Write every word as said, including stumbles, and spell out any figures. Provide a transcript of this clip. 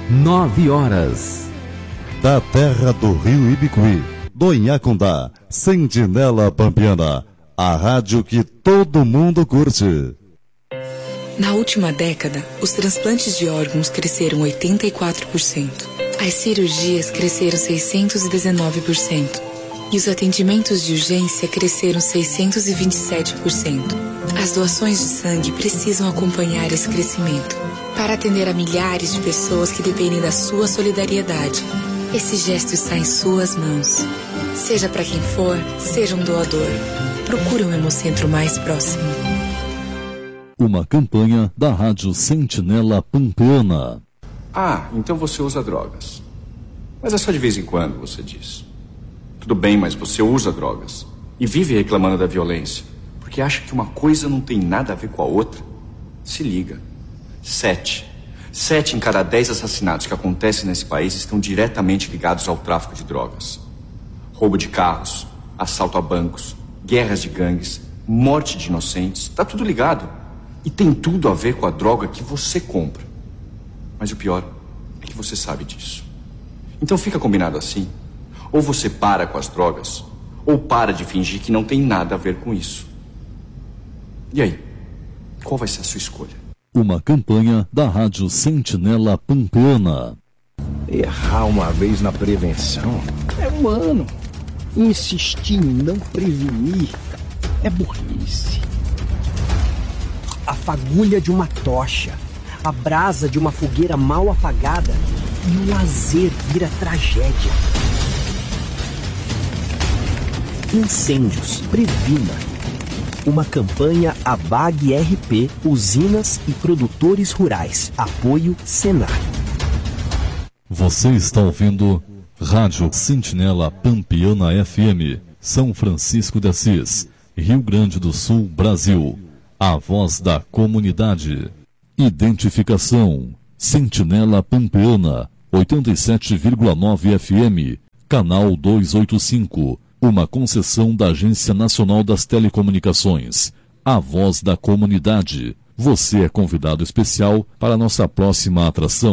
nove horas. Da terra do Rio Ibicuí, do Inhacundá, Sentinela Pampiana, a rádio que todo mundo curte. Na última década, os transplantes de órgãos cresceram oitenta e quatro por cento. As cirurgias cresceram seiscentos e dezenove por cento. E os atendimentos de urgência cresceram seiscentos e vinte e sete por cento. As doações de sangue precisam acompanhar esse crescimento para atender a milhares de pessoas que dependem da sua solidariedade. Esse gesto está em suas mãos. Seja para quem for, seja um doador. Procure um Hemocentro mais próximo. Uma campanha da Rádio Sentinela Pampiana. Ah, então você usa drogas. Mas é só de vez em quando, você diz. Tudo bem, mas você usa drogas. E vive reclamando da violência. Porque acha que uma coisa não tem nada a ver com a outra. Se liga. Sete. Sete em cada dez assassinatos que acontecem nesse país estão diretamente ligados ao tráfico de drogas. Roubo de carros, assalto a bancos, guerras de gangues, morte de inocentes. Tá tudo ligado. E tem tudo a ver com a droga que você compra. Mas o pior é que você sabe disso. Então fica combinado assim. Ou você para com as drogas, ou para de fingir que não tem nada a ver com isso. E aí? Qual vai ser a sua escolha? Uma campanha da Rádio Sentinela Pampiana. Errar uma vez na prevenção é humano. Insistir em não prevenir é burrice. A fagulha de uma tocha, a brasa de uma fogueira mal apagada e o lazer vira tragédia. Incêndios, previna. Uma campanha ABAG R P, Usinas e Produtores Rurais. Apoio Senar. Você está ouvindo Rádio Sentinela Pampiana F M, São Francisco de Assis, Rio Grande do Sul, Brasil. A voz da comunidade. Identificação: Sentinela Pampiana, oitenta e sete vírgula nove F M, canal duzentos e oitenta e cinco. Uma concessão da Agência Nacional das Telecomunicações. A voz da comunidade. Você é convidado especial para nossa próxima atração.